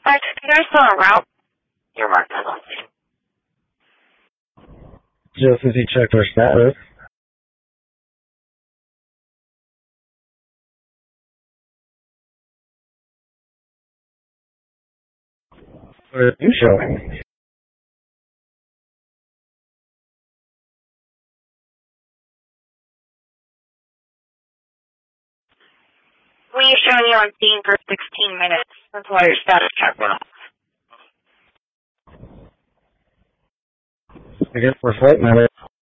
Can I still en route? You're marked as on. Just as he checked our status. What are you showing? We've shown you on scene for 16 minutes. That's why your status check went off. I guess we're flight matter.